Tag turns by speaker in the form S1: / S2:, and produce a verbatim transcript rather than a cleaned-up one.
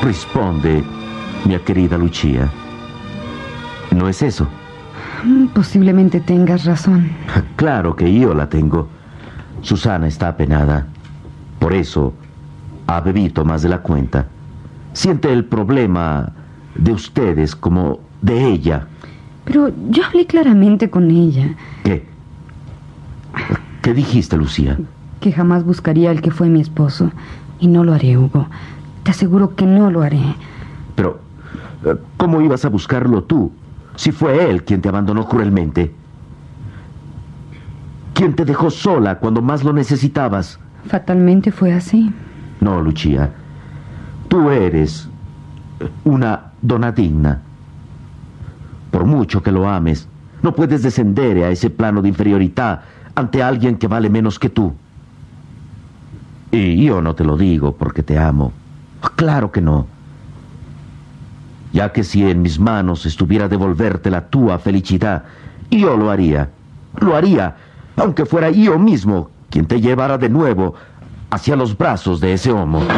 S1: Risponde, mia querida Lucia. ¿No es eso?
S2: Posiblemente tengas razón.
S1: Claro que yo la tengo. Susana está apenada. Por eso ha bebido más de la cuenta. Siente el problema de ustedes como de ella.
S2: Pero yo hablé claramente con ella.
S1: ¿Qué? ¿Qué dijiste, Lucía?
S2: Que jamás buscaría al que fue mi esposo. Y no lo haré, Hugo. Te aseguro que no lo haré.
S1: Pero, ¿cómo ibas a buscarlo tú? Si fue él quien te abandonó cruelmente. ¿Quién te dejó sola cuando más lo necesitabas?
S2: Fatalmente fue así.
S1: No, Lucia. Tú eres una donna digna. Por mucho que lo ames, no puedes descender a ese plano de inferioridad ante alguien que vale menos que tú. Y yo no te lo digo porque te amo. Claro que no. Ya que si en mis manos estuviera devolverte la tua felicidad, yo lo haría. Lo haría, aunque fuera yo mismo quien te llevara de nuevo hacia los brazos de ese homo.